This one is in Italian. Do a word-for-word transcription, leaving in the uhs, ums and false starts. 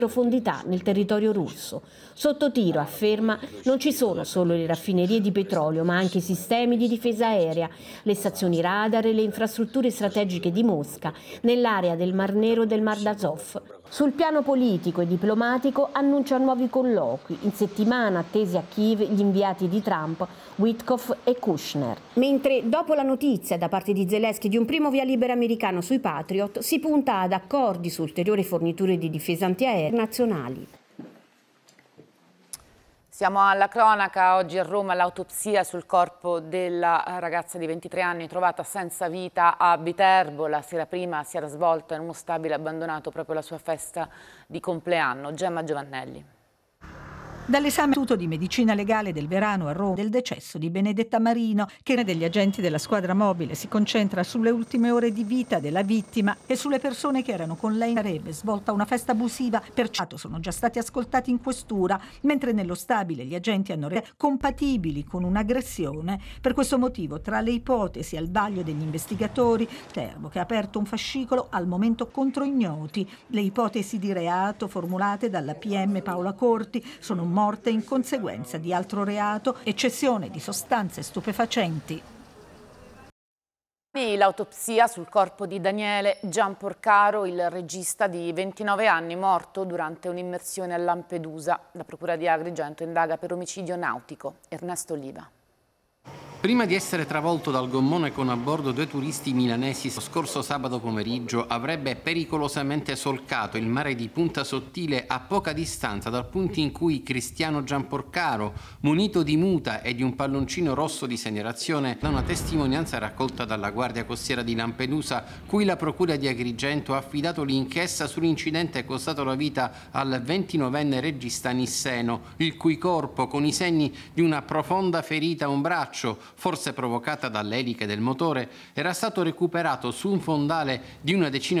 profondità nel territorio russo. Sotto tiro, afferma, non ci sono solo le raffinerie di petrolio, ma anche i sistemi di difesa aerea, le stazioni radar e le infrastrutture strategiche di Mosca nell'area del Mar Nero e del Mar d'Azov. Sul piano politico e diplomatico annuncia nuovi colloqui. In settimana attesi a Kiev gli inviati di Trump, Witkoff e Kushner. Mentre dopo la notizia da parte di Zelensky di un primo via libera americano sui Patriot, si punta ad accordi su ulteriori forniture di difesa antiaerea nazionali. Siamo alla cronaca. Oggi a Roma l'autopsia sul corpo della ragazza di ventitré anni trovata senza vita a Viterbo. La sera prima si era svolta in uno stabile abbandonato proprio la sua festa di compleanno. Gemma Giovannelli. Dall'esame di medicina legale del Verano a Roma del decesso di Benedetta Marino, che degli agenti della squadra mobile si concentra sulle ultime ore di vita della vittima e sulle persone che erano con lei. Sarebbe svolta una festa abusiva, perciò sono già stati ascoltati in questura, mentre nello stabile gli agenti hanno reso compatibili con un'aggressione. Per questo motivo, tra le ipotesi al vaglio degli investigatori, Terbo che ha aperto un fascicolo al momento contro ignoti. Le ipotesi di reato formulate dalla P M Paola Corti sono morte in conseguenza di altro reato e cessione di sostanze stupefacenti. L'autopsia sul corpo di Daniele Gianporcaro, il regista di ventinove anni, morto durante un'immersione a Lampedusa. La Procura di Agrigento indaga per omicidio nautico. Ernesto Oliva. Prima di essere travolto dal gommone con a bordo due turisti milanesi, lo scorso sabato pomeriggio avrebbe pericolosamente solcato il mare di Punta Sottile a poca distanza dal punto in cui Cristiano Gianporcaro, munito di muta e di un palloncino rosso di segnalazione, da una testimonianza raccolta dalla Guardia Costiera di Lampedusa, cui la Procura di Agrigento ha affidato l'inchiesta sull'incidente costato la vita al ventinovenne regista nisseno, il cui corpo, con i segni di una profonda ferita a un braccio, forse provocata dalle eliche del motore, era stato recuperato su un fondale di una decina